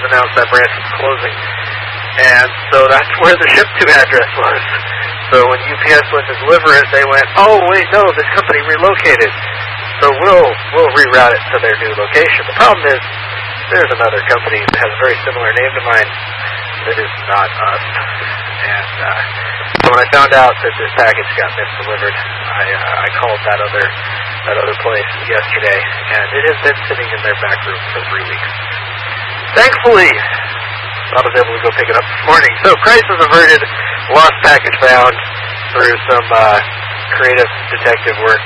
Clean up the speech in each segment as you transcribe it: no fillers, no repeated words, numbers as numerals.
announced that branch was closing. And so that's where the ship-to address was. So when UPS went to deliver it, they went, oh, wait, no, this company relocated. So we'll reroute it to their new location. The problem is there's another company that has a very similar name to mine that is not us. And so when I found out that this package got misdelivered, I called that other place yesterday, and it has been sitting in their back room for 3 weeks. Thankfully, I was able to go pick it up this morning. So crisis averted, lost package found through some creative detective work.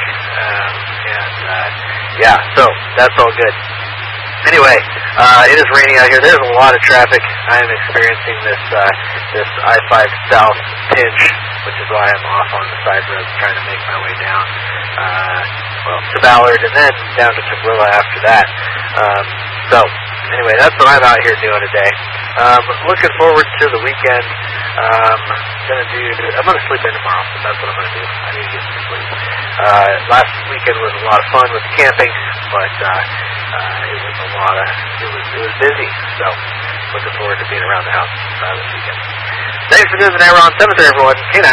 Yeah, so that's all good. Anyway, it is raining out here. There's a lot of traffic. I am experiencing this I-5 South pinch, which is why I'm off on the side roads trying to make my way down, to Ballard and then down to Tooele after that. So anyway, that's what I'm out here doing today. Looking forward to the weekend. I'm gonna sleep in tomorrow. That's what I'm gonna do. I need to get some sleep. Last weekend was a lot of fun with camping, but it was busy. So looking forward to being around the house this weekend. Thanks for doing the Aaron 7th, everyone. K9.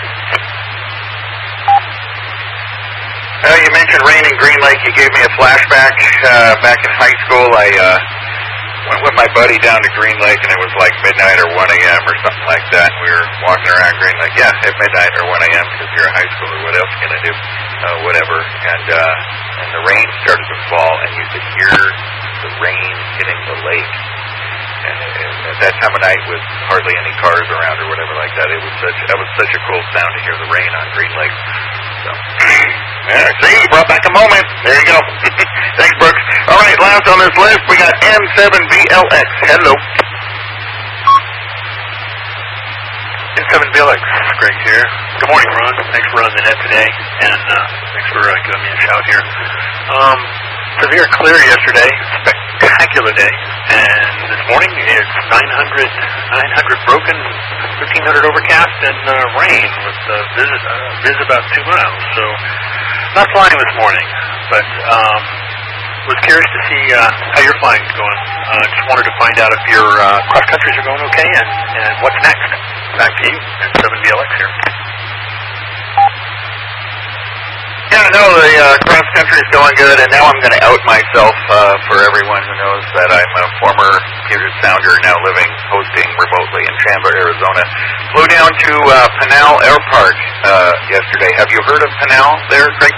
You mentioned rain in Green Lake. You gave me a flashback. Back in high school, I went with my buddy down to Green Lake, and it was like midnight or 1 a.m. or something like that. We were walking around Green Lake. Yeah, at midnight or 1 a.m. because you're a high schooler. What else can I do? Whatever. And the rain started to fall, and you could hear the rain hitting the lake. And at that time of night, with hardly any cars around or whatever like that, that was such a cool sound to hear the rain on Green Lake. So, yeah, see, you brought back a moment. There you go. Thanks, Brooks. All right, last on this list, we got M7VLX. Hello. M7VLX, Greg here. Good morning, Ron. Thanks for running the net today, and thanks for giving me a shout here. Severe clear yesterday, spectacular day, and this morning it's 900 broken, 1,500 overcast, and rain with viz about 2 miles. So not flying this morning, but was curious to see how your flying's going. Just wanted to find out if your cross countries are going okay, and what's next. Back to you, and 7VLX here. Yeah, no, the cross-country is going good, and now I'm going to out myself for everyone who knows that I'm a former Puget Sounder, now hosting remotely in Chandler, Arizona. Flew down to Pinal Air Park yesterday. Have you heard of Pinal there, Greg?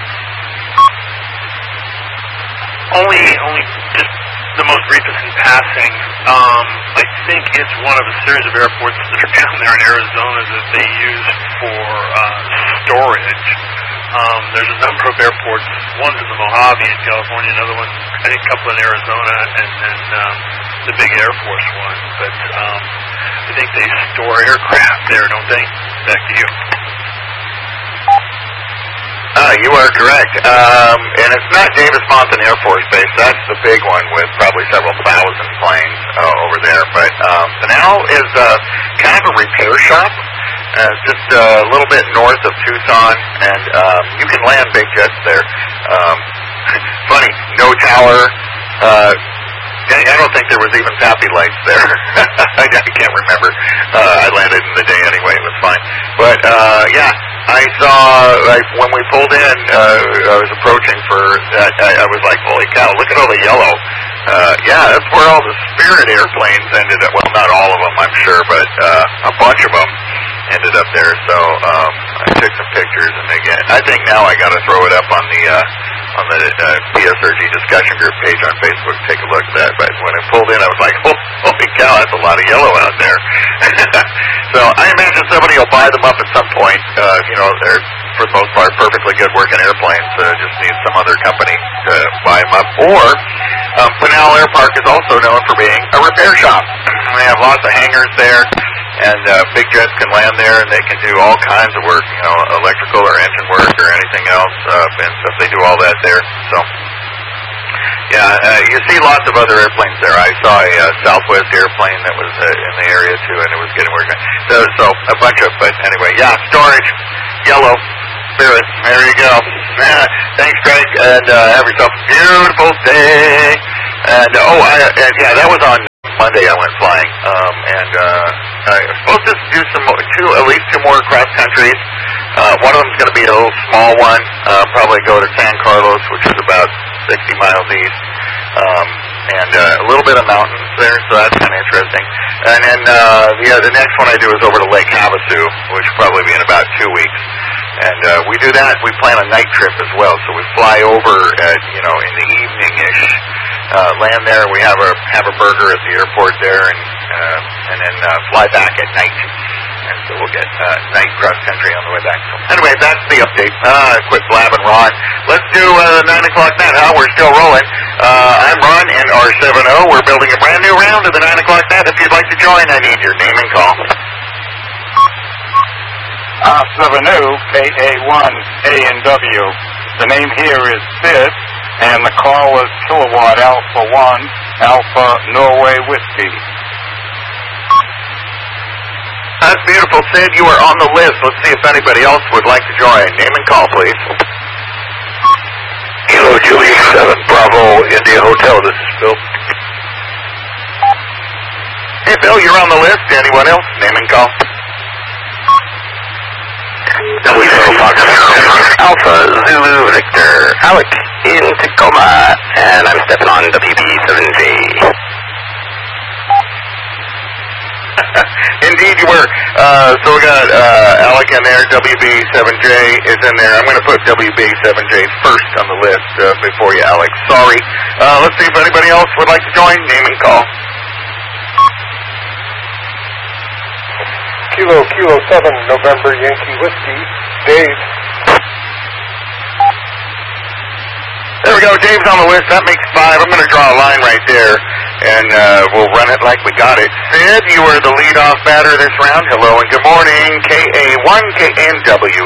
Only just the most recent in passing. I think it's one of a series of airports that are down there in Arizona that they use for storage. There's a number of airports. One's in the Mojave in California, another one, I think a couple in Arizona, and then the big Air Force one. But I think they store aircraft there, don't they? Back to you. You are correct. And it's not Davis-Monthan Air Force Base. That's the big one with probably several thousand planes over there. But Pinal is kind of a repair shop. Just a little bit north of Tucson, and you can land big jets there. Funny, no tower. I don't think there was even taffy lights there. I can't remember. I landed in the day anyway. It was fine. But, yeah, I saw, when we pulled in, I was approaching for, I was like, holy cow, look at all the yellow. Yeah, that's where all the Spirit airplanes ended up. Well, not all of them, I'm sure, but a bunch of them ended up there. So I took some pictures, and again, I think now I got to throw it up on the PSRG discussion group page on Facebook. Take a look at that. But when I pulled in, I was like, holy cow, that's a lot of yellow out there. So I imagine somebody will buy them up at some point. They're for the most part perfectly good working airplanes. Just need some other company to buy them up. Or Pinal Air Park is also known for being a repair shop. They have lots of hangars there. And big jets can land there, and they can do all kinds of work, electrical or engine work or anything else, and so they do all that there. So, yeah, you see lots of other airplanes there. I saw a Southwest airplane that was in the area, too, and it was getting work. So a bunch of, but anyway, yeah, storage, yellow, Spirit, there you go. Thanks, Greg, and have yourself a beautiful day. And, yeah, that was on Monday I went flying, and I'm supposed to do at least two more cross countries. One of them's going to be a little small one, probably go to San Carlos, which is about 60 miles east, and a little bit of mountains there, so that's kind of interesting. And then the next one I do is over to Lake Havasu, which will probably be in about 2 weeks. And we do that. We plan a night trip as well, so we fly over at, in the evening-ish, land there. We have a burger at the airport there, and then fly back at night. And so we'll get night cross-country on the way back. So anyway, that's the update. Quit blabbing, Ron. Let's do 9 o'clock net. We're still rolling. I'm Ron in R70. We're building a brand new round of the 9 o'clock net. If you'd like to join, I need your name and call. R70, KA1, A&W. The name here is Sid, and the call is Kilowatt Alpha 1, Alpha Norway Whiskey. That's beautiful, Sid. You are on the list. Let's see if anybody else would like to join. Name and call, please. Kilo Juliet 7, Bravo, India Hotel. This is Bill. Hey, Bill, you're on the list. Anyone else? Name and call. Alpha Zulu Victor, Alec in Tacoma, and I'm stepping on WB7J. Indeed you were. So we got Alec in there, WB7J is in there. I'm going to put WB7J first on the list before you, Alec. Sorry. Let's see if anybody else would like to join. Name and call. Kilo 7, November Yankee Whiskey, Dave. There we go, Dave's on the list. That makes 5. I'm going to draw a line right there, and we'll run it like we got it. Sid, you are the lead-off batter this round. Hello and good morning, KA1, KNW.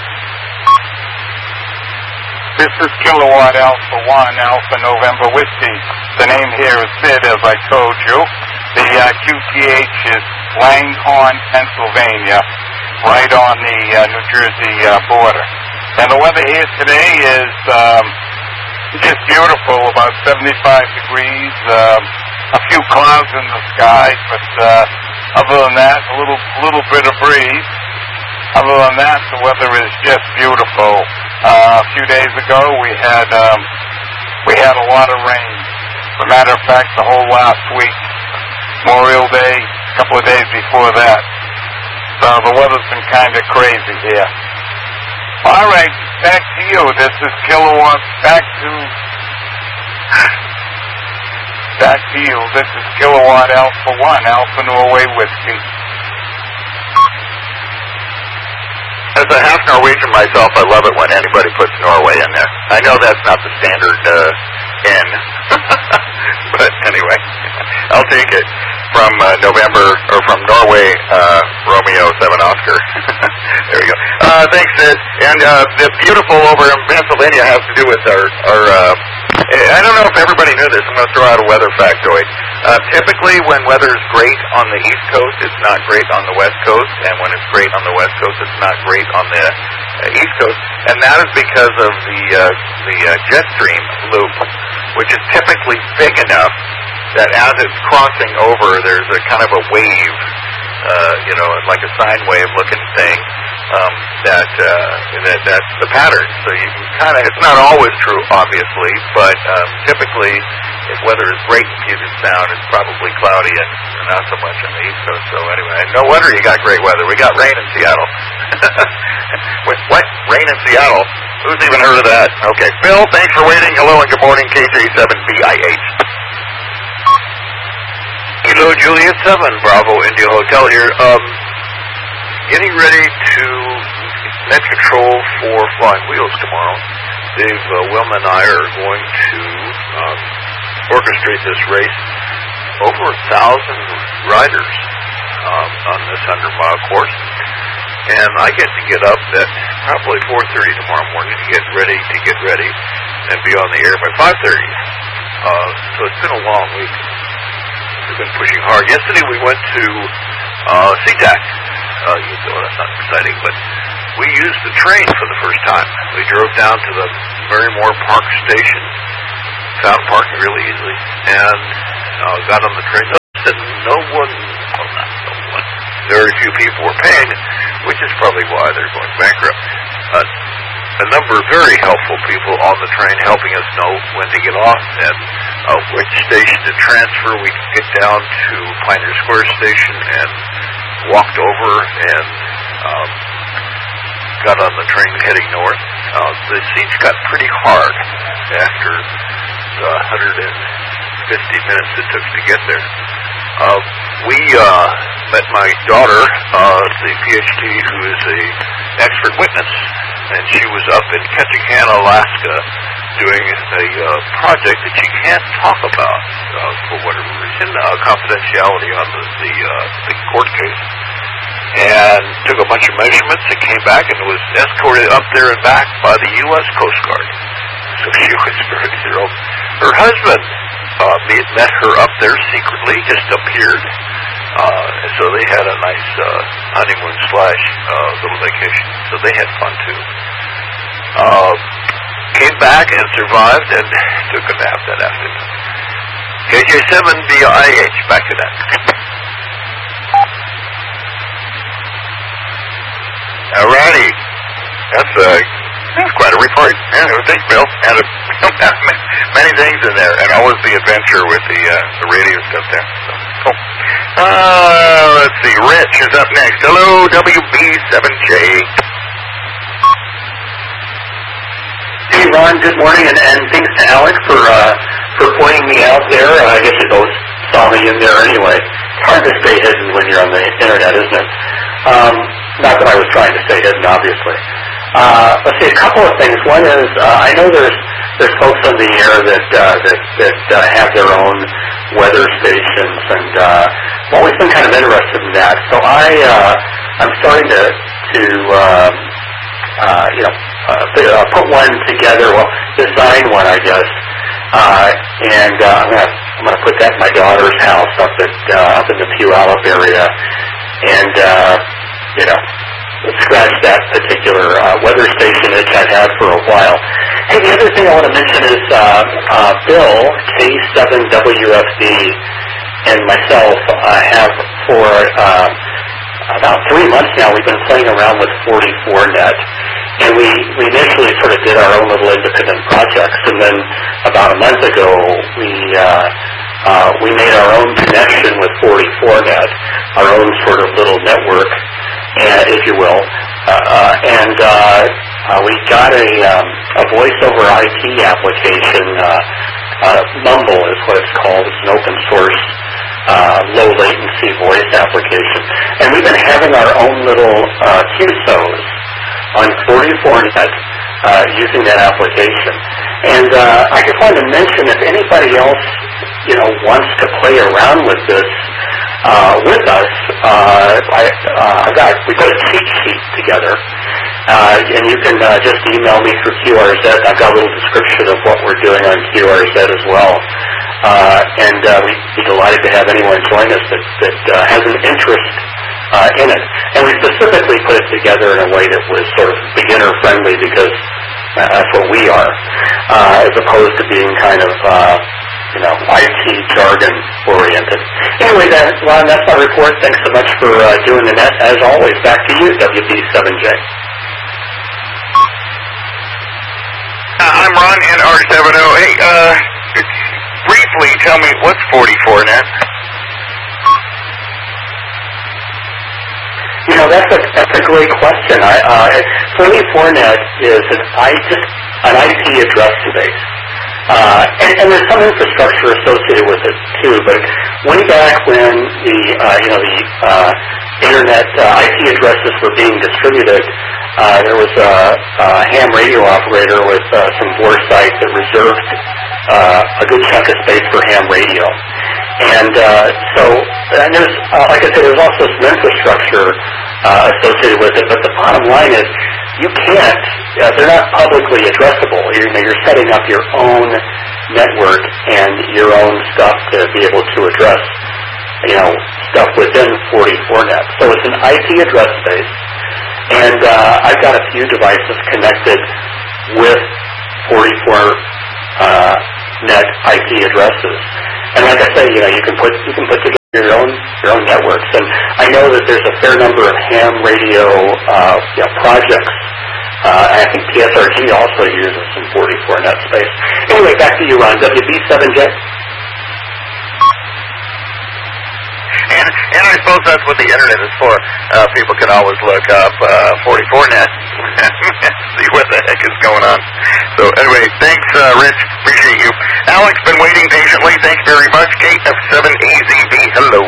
This is Kilowatt Alpha 1, Alpha November Whiskey. The name here is Sid, as I told you. The QTH is Langhorne, Pennsylvania, right on the New Jersey border. And the weather here today is just beautiful, about 75 degrees, a few clouds in the sky, but other than that, a little bit of breeze. Other than that, the weather is just beautiful. A few days ago, we had a lot of rain. As a matter of fact, the whole last week, Memorial Day, a couple of days before that. So the weather's been kind of crazy here. All right, back to you. This is Kilowatt. Back to you. This is Kilowatt Alpha 1, Alpha Norway Whiskey. As a half Norwegian myself, I love it when anybody puts Norway in there. I know that's not the standard N, but anyway, I'll take it. From from Norway, Romeo 7 Oscar. There we go. Thanks, Sid. And the beautiful over in Pennsylvania has to do with our I don't know if everybody knew this. I'm going to throw out a weather factoid. Typically, when weather is great on the East Coast, it's not great on the West Coast. And when it's great on the West Coast, it's not great on the East Coast. And that is because of the jet stream loop, which is typically big enough that as it's crossing over, there's a kind of a wave, like a sine wave looking thing, that's the pattern. So you can kind of, it's not always true, obviously, but typically, if weather is great in Puget Sound, it's probably cloudy and not so much on the East Coast. So anyway, no wonder you got great weather. We got rain in Seattle. Wait, what? Rain in Seattle? Who's even heard of that? Okay, Bill, thanks for waiting. Hello and good morning, KJ7BIH. Kilo Juliet 7, Bravo, India Hotel here. Getting ready to net control for Flying Wheels tomorrow. Dave, Wilma and I are going to orchestrate this race. Over 1,000 riders on this 100-mile course. And I get to get up at probably 4:30 tomorrow morning to get ready and be on the air by 5:30. So it's been a long week. We've been pushing hard. Yesterday we went to SeaTac. That's not exciting, but we used the train for the first time. We drove down to the Barrymore Park station, found parking really easily, and got on the train. and very few people were paying, which is probably why they're going bankrupt. A number of very helpful people on the train helping us know when to get off and which station to transfer. We could get down to Pioneer Square Station and walked over and got on the train heading north. The seats got pretty hard after the 150 minutes it took to get there. We met my daughter, the PhD, who is a expert witness, and she was up in Ketchikan, Alaska, doing a project that she can't talk about for whatever reason, confidentiality on the court case, and took a bunch of measurements and came back and was escorted up there and back by the U.S. Coast Guard. So she was very thrilled. Her husband met her up there secretly, just appeared. So they had a nice honeymoon / little vacation. So they had fun too. Came back and survived and took a nap that afternoon. KJ7BIH, back to that. Alrighty. That's quite a report. Yeah, thanks, Bill. And many things in there, and always the adventure with the radio stuff there. So, cool. Let's see. Rich is up next. Hello, WB7J. Hey, Ron. Good morning, and thanks to Alec for pointing me out there. I guess you both saw me in there anyway. It's hard to stay hidden when you're on the internet, isn't it? Not that I was trying to stay hidden, obviously. Let's see, a couple of things. One is I know there's folks on the air that have their own weather stations, and I've always been kind of interested in that. So I'm starting to put one together. Well, design one, I guess, and I'm gonna put that in my daughter's house up in the Puyallup area, and scratch that particular weather station itch I've had for a while. Hey, the other thing I want to mention is Bill, K7WFD, and myself have for about 3 months now, we've been playing around with 44net. And we initially sort of did our own little independent projects, and then about a month ago, we made our own connection with 44net, our own sort of little network, if you will, and we got a voice over IP application. Mumble is what it's called. It's an open source, low latency voice application, and we've been having our own little QSOs on 44net using that application. And I just wanted to mention, if anybody else wants to play around with this with us, we put a cheat sheet together, and you can just email me through QRZ. I've got a little description of what we're doing on QRZ as well, and we'd be delighted to have anyone join us that has an interest in it. And we specifically put it together in a way that was sort of beginner friendly, because that's what we are, as opposed to being kind of IT jargon oriented. Anyway, Ron, that's my report. Thanks so much for doing the net. As always, back to you, WB7J. I'm Ron, NR70. Hey, briefly tell me, what's 44net? That's a great question. 44net is an IP address space. And there's some infrastructure associated with it too. But way back when the internet IP addresses were being distributed, there was a ham radio operator with some foresight that reserved a good chunk of space for ham radio. And there's, like I said, there's also some infrastructure associated with it. But the bottom line is, you can't. They're not publicly addressable. You're setting up your own network and your own stuff to be able to address, stuff within 44net. So it's an IP address space, and I've got a few devices connected with 44net IP addresses. And like I say, you can put together your own networks. And I know that there's a fair number of ham radio projects. I think PSRG also uses some 44 net space. Anyway, back to you, Ron. WB7J. And I suppose that's what the internet is for. People can always look up 44net and see what the heck is going on. So anyway, thanks, Rich. Appreciate you. Alex, been waiting patiently. Thanks very much. KF7AZB, hello.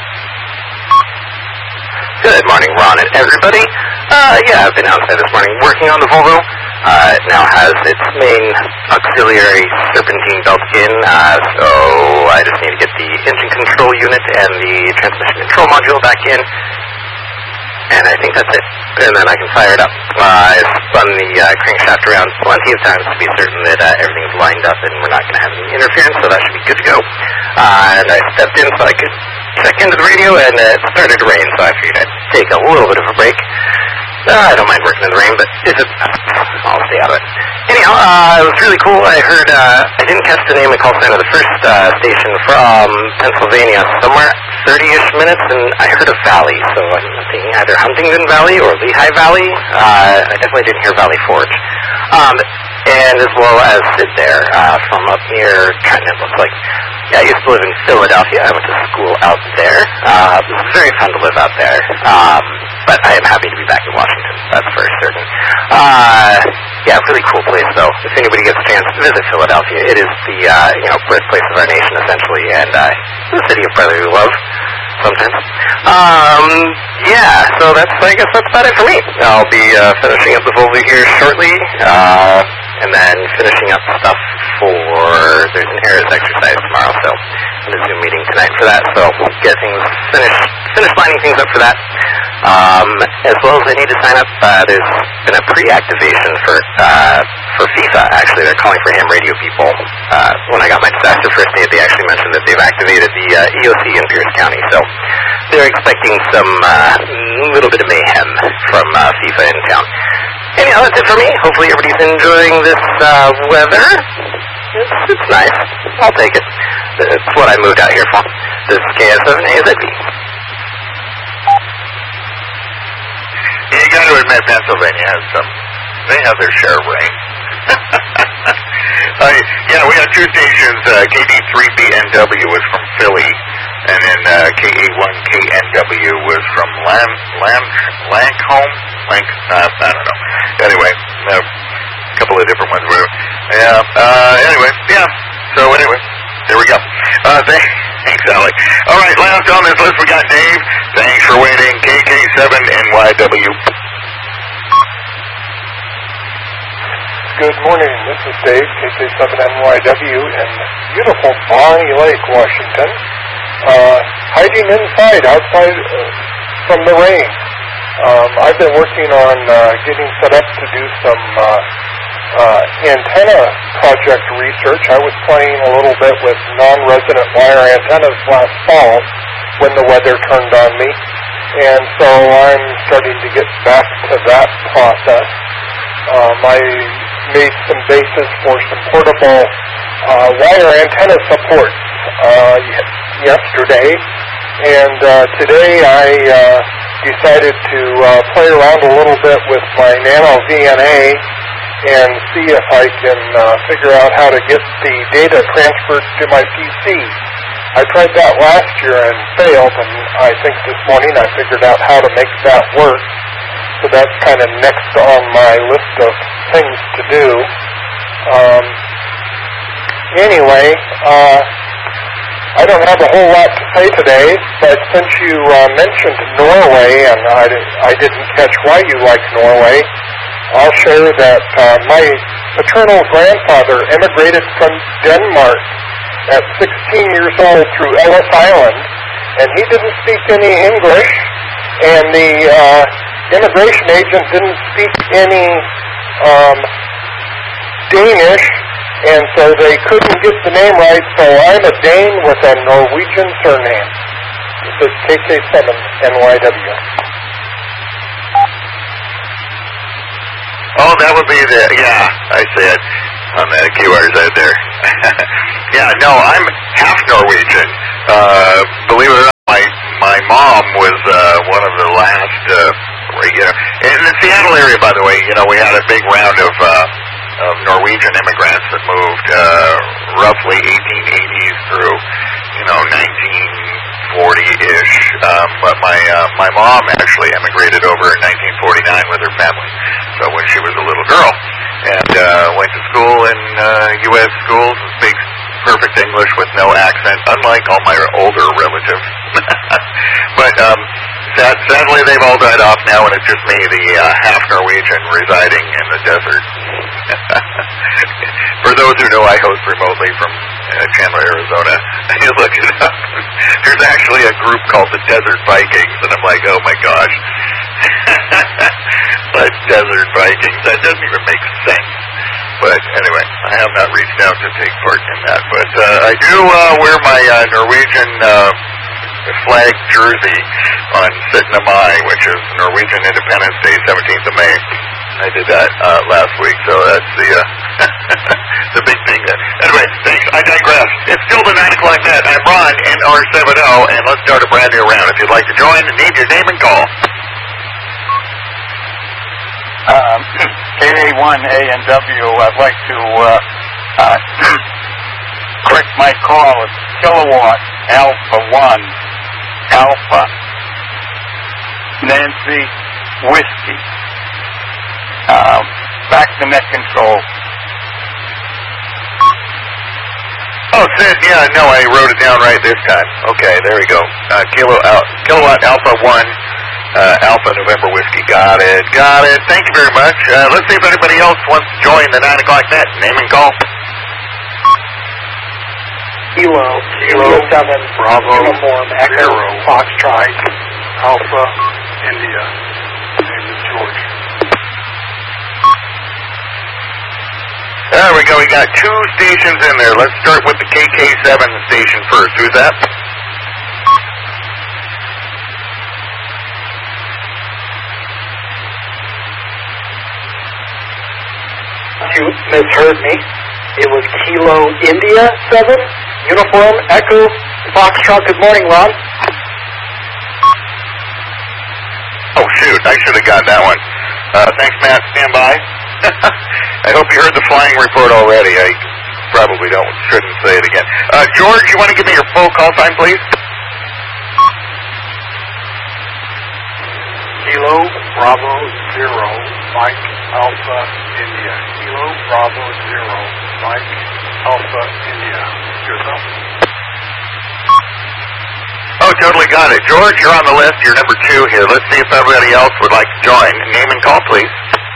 Good morning, Ron and everybody. I've been outside this morning working on the Volvo. It now has its main auxiliary serpentine belt in, so I just need to get the engine control unit and the transmission control module back in, and I think that's it. And then I can fire it up. I spun the crankshaft around plenty of times to be certain that everything's lined up and we're not going to have any interference, so that should be good to go. And I stepped in so I could check into the radio, and it started to rain, so I figured I'd take a little bit of a break. I don't mind working in the rain, but if it's I'll stay out of it. Anyhow, it was really cool. I heard, I didn't catch the name of the call sign of the first station from Pennsylvania, somewhere 30-ish minutes, and I heard a valley, so I'm thinking either Huntingdon Valley or Lehigh Valley. I definitely didn't hear Valley Forge. And as well as Sid there, from up near Trenton, it looks like. Yeah, I used to live in Philadelphia. I went to school out there. It was very fun to live out there. But I am happy to be back in Washington. That's for certain. Really cool place, though. If anybody gets a chance to visit Philadelphia, it is the birthplace of our nation, essentially, and the city of brotherly love. Sometimes. So I guess that's about it for me. I'll be finishing up the Volvo here shortly, and then finishing up stuff there's an ARIS exercise tomorrow, so I'm in a Zoom meeting tonight for that, so we'll get things finish lining things up for that. As well as I need to sign up, there's been a pre-activation for FIFA, actually. They're calling for ham radio people. When I got my disaster first aid, they actually mentioned that they've activated the EOC in Pierce County, so they're expecting some little bit of mayhem from FIFA in town. Anyhow, that's it for me. Hopefully everybody's enjoying this weather. It's nice. I'll take it. It's what I moved out here for. This is KF7AZB. You got to admit, Pennsylvania they have their share of rain. We had two stations. KD3BNW was from Philly, and then KA1KNW was from Lancome. I don't know. Anyway, a couple of different ones. So anyway, there we go. Thanks, Alex. All right, last on this list we got Dave. Thanks for waiting. KK7NYW. Good morning. This is Dave, KK7NYW, in beautiful Bonnie Lake, Washington. Hiding outside from the rain. I've been working on getting set up to do some antenna project research. I was playing a little bit with non-resident wire antennas last fall when the weather turned on me, and so I'm starting to get back to that process. I made some bases for some portable wire antenna supports yesterday, and today I decided to play around a little bit with my Nano VNA and see if I can figure out how to get the data transferred to my PC. I tried that last year and failed, and I think this morning I figured out how to make that work. So that's kind of next on my list of things to do. I don't have a whole lot to say today, but since you mentioned Norway, and I didn't catch why you like Norway, I'll share that my paternal grandfather immigrated from Denmark at 16 years old through Ellis Island, and he didn't speak any English, and the immigration agent didn't speak any Danish, and so they couldn't get the name right, so I'm a Dane with a Norwegian surname. This is KK7NYW. Oh, that would be I see it on the keywords out there. I'm half Norwegian. Believe it or not, Seattle area, by the way, we had a big round of Norwegian immigrants that moved roughly 1880s through, 1940-ish. But my mom actually emigrated over in 1949 with her family. So when she was a little girl, and went to school in U.S. schools, speaks perfect English with no accent, unlike all my older relatives. But sadly, they've all died off now, and it's just me, the half Norwegian, residing in the desert. For those who know, I host remotely from Chandler, Arizona. You look it up. There's actually a group called the Desert Vikings, and I'm like, oh my gosh. But Desert Vikings, that doesn't even make sense. But anyway, I have not reached out to take part in that. But I do wear my Norwegian flag jersey on Syttende Mai, which is Norwegian Independence Day, 17th of May. I did that last week, so that's the the big thing there. Anyway, thanks. I digress. It's still the 9 o'clock net. I'm Ron, NR70, and let's start a brand new round. If you'd like to join, need your name and call. KA1A and W, I'd like to correct my call. It's Kilowatt Alpha 1 Alpha Nancy Whiskey. Back to net control. Oh, Sid, yeah, no, I wrote it down right this time. Okay, there we go. Kilowatt Alpha 1 Alpha November Whiskey. Got it. Thank you very much. Let's see if anybody else wants to join the 9 o'clock net. Name and call. Kilo 7, Bravo, Uniform, Echo, Foxtrot, Alpha, India. Name is George. There we go. We got 2 stations in there. Let's start with the KK7 station first. Who's that? You misheard me. It was Kilo India 7, Uniform, Echo, Foxtrot. Good morning, Ron. Oh, shoot. I should have got that one. Thanks, Matt. Stand by. I hope you heard the flying report already. I probably shouldn't say it again. George, you want to give me your full call sign, please? Kilo Bravo 0, Mike Alpha India. Kilo Bravo 0, Mike Alpha India. Yourself. Oh, totally got it. George, you're on the list. You're number 2 here. Let's see if everybody else would like to join. Name and call, please.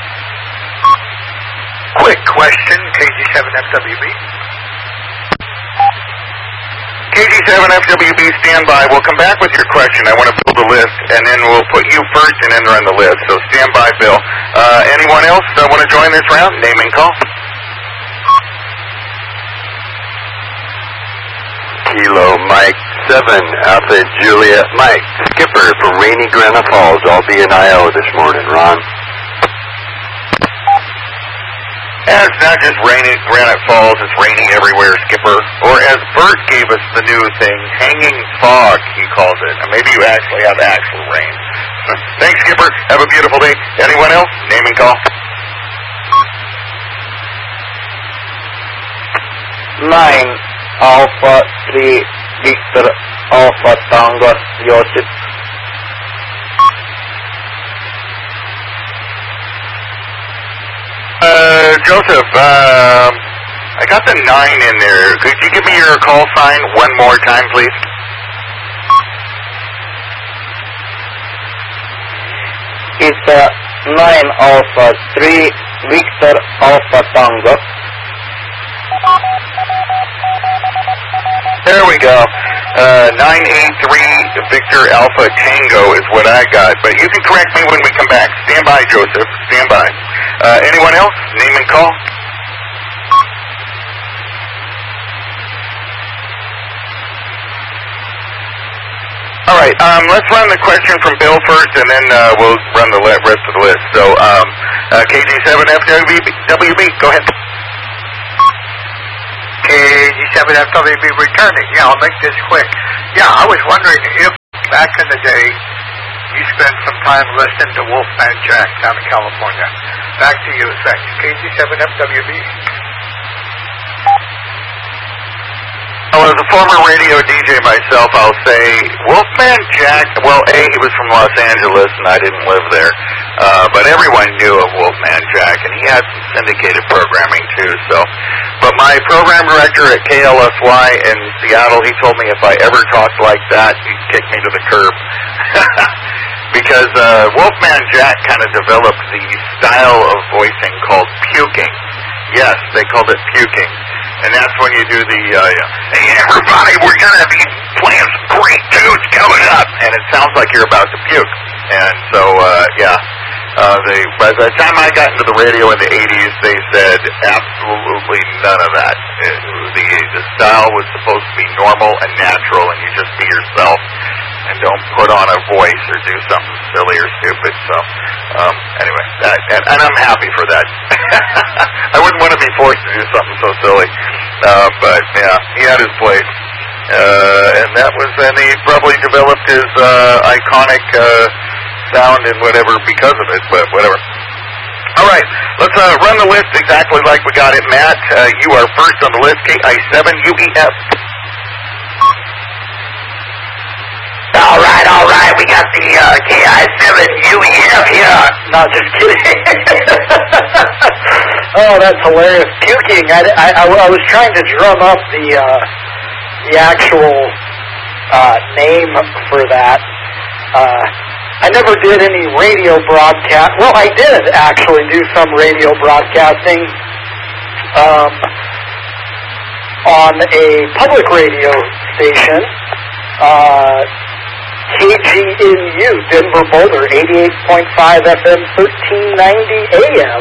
Quick question, KG7FWB. KG7FWB, stand by. We'll come back with your question. I want to build a list, and then we'll put you first and then run the list. So stand by, Bill. Anyone else want to join this round? Name and call. Kilo Mike 7, Alpha Juliet Mike. Skipper from rainy Granite Falls. I'll be in IO this morning, Ron. And it's not just rainy at Granite Falls, it's rainy everywhere, Skipper. Or as Bert gave us the new thing, hanging fog, he calls it. And maybe you actually have actual rain. Thanks, Skipper. Have a beautiful day. Anyone else? Name and call. 9 Alpha 3 Victor Alpha Tango Joseph. Joseph, I got the 9 in there. Could you give me your call sign one more time, please? It's 9 Alpha 3 Victor Alpha Tango. There we go. 983 Victor Alpha Tango is what I got. But you can correct me when we come back. Stand by, Joseph. Stand by. Anyone else? Name and call. All right. Let's run the question from Bill first, and then we'll run the rest of the list. So, KG7FWB, go ahead. KG7FWB returning. Yeah, I'll make this quick. Yeah, I was wondering if back in the day you spend some time listening to Wolfman Jack down in California. Back to you. Thanks. KG7FWB. Well, as a former radio DJ myself, I'll say Wolfman Jack, well, A, he was from Los Angeles, and I didn't live there, but everyone knew of Wolfman Jack, and he had some syndicated programming, too, so. But my program director at KLSY in Seattle, he told me if I ever talked like that, he'd kick me to the curb. Because Wolfman Jack kind of developed the style of voicing called puking. Yes, they called it puking. And that's when you do the, hey, everybody, we're going to be playing some great tunes coming up. And it sounds like you're about to puke. And so, by the time I got into the radio in the 80s, they said absolutely none of that. The style was supposed to be normal and natural, and you just be yourself. And don't put on a voice or do something silly or stupid. So, anyway, and I'm happy for that. I wouldn't want to be forced to do something so silly. But, yeah, he had his place. And that was, and he probably developed his iconic sound and whatever because of it, but whatever. All right, let's run the list exactly like we got it, Matt. You are first on the list, KI7UEF. All right, we got the KI7UEF here. No, just kidding. Oh, that's hilarious. Puking. I was trying to drum up the actual name for that. I never did any radio broadcast. Well, I did actually do some radio broadcasting on a public radio station. KGNU, Denver Boulder, 88.5 FM, 1390 AM.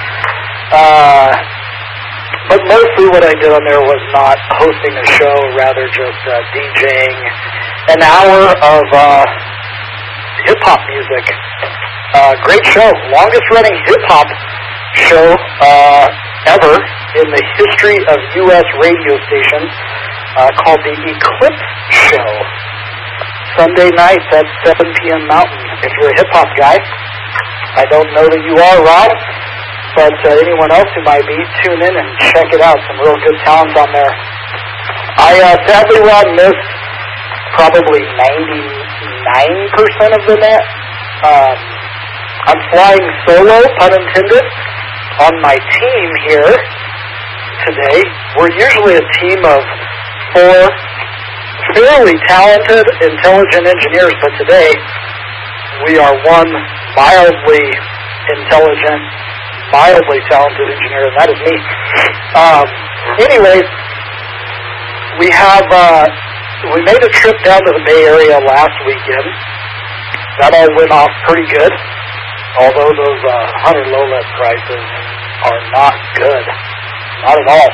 But mostly what I did on there was not hosting a show, rather just DJing an hour of hip-hop music. Great show. Longest running hip-hop show ever in the history of U.S. radio stations, called the Eclipse Show. Sunday nights at 7 p.m. Mountain. If you're a hip-hop guy, I don't know that you are, Rob, but anyone else who might be, tune in and check it out. Some real good talent on there. I sadly, Rob, missed probably 99% of the net. I'm flying solo, pun intended, on my team here today. We're usually a team of 4 fairly talented, intelligent engineers, but today we are one mildly intelligent, mildly talented engineer, and that is me. Anyways, we made a trip down to the Bay Area last weekend. That all went off pretty good, although those Hunter low-lead prices are not good. Not at all.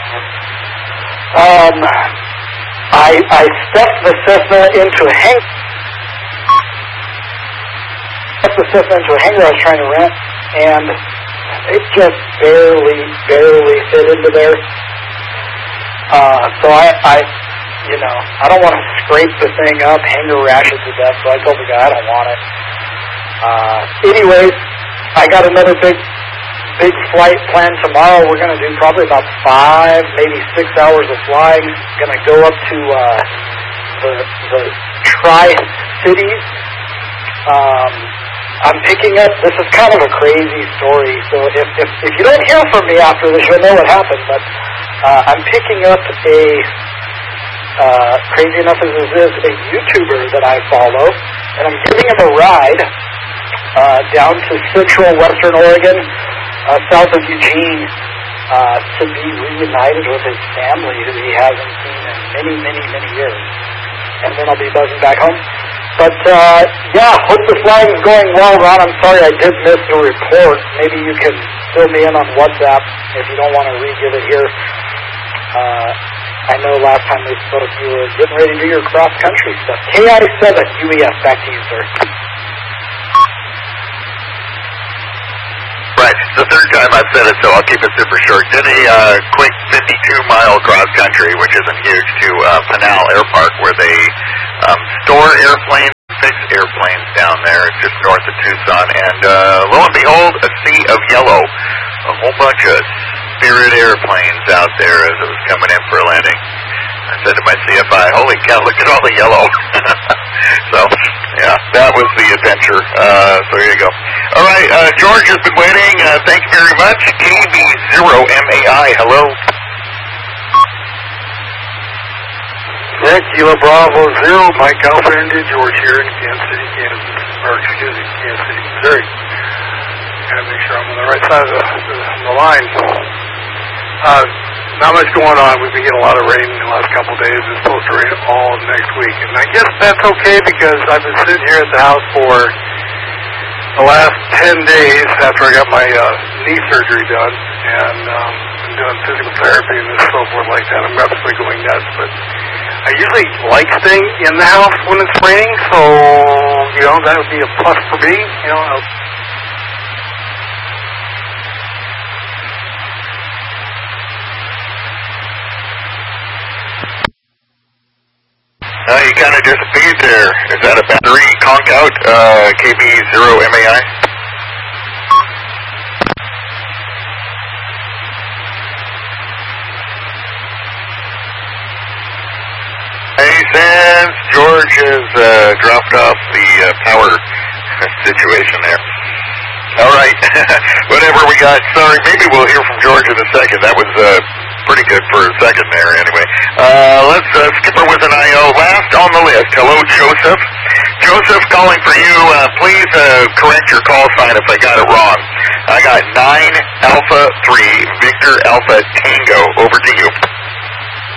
I stuffed the Cessna into a hangar. I was trying to rent, and it just barely fit into there. So I don't want to scrape the thing up, hanger rash it to death. So I told the guy I don't want it. Anyways, I got another big flight planned tomorrow. We're going to do probably about 5, maybe 6 hours of flying. Going to go up to the Tri-Cities. I'm picking up, this is kind of a crazy story, so if you don't hear from me after this, you'll know what happened, but I'm picking up crazy enough as this is, a YouTuber that I follow, and I'm giving him a ride down to central western Oregon, south of Eugene, to be reunited with his family who he hasn't seen in many years. And then I'll be buzzing back home. But, hope the flying is going well, Ron. I'm sorry I did miss the report. Maybe you can fill me in on WhatsApp if you don't want to re-give it here. I know last time we spoke you were getting ready to do your cross-country stuff. KI7 UEF, back to you, sir. Right. It's the third time I've said it, so I'll keep it super short. Did a quick 52-mile cross-country, which isn't huge, to Pinal Air Park, where they store airplanes, fix airplanes down there just north of Tucson. And lo and behold, a sea of yellow. A whole bunch of Spirit airplanes out there as it was coming in for a landing. I said to my CFI, holy cow, look at all the yellow. So, yeah, that was the adventure. So there you go. All right, George has been waiting. Thank you very much. KB0MAI, hello. Yeah, Kilo Bravo 0, Mike Alpha India, George here in Kansas City, Kansas City, Missouri. Gotta make sure I'm on the right side of the line. Not much going on. We've been getting a lot of rain in the last couple of days. It's supposed to rain all next week. And I guess that's okay because I've been sitting here at the house for the last 10 days after I got my knee surgery done. And I'm doing physical therapy and so forth like that. I'm absolutely going nuts. But I usually like staying in the house when it's raining. So, that would be a plus for me. You kind of disappeared there. Is that a battery conk out, KB0MAI? Hey, since George has dropped off the power situation there. All right, whatever we got. Sorry, maybe we'll hear from George in a second. That was pretty good for a second there anyway. Let's Skipper with an IO. Last on the list. Hello, Joseph. Joseph, calling for you. Please correct your call sign if I got it wrong. I got 9 Alpha 3 Victor Alpha Tango. Over to you.